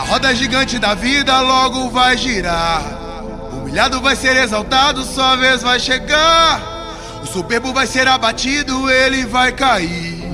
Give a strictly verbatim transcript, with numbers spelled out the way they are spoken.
roda gigante da vida logo vai girar. O humilhado vai ser exaltado, sua vez vai chegar. O soberbo vai ser abatido, ele vai cair.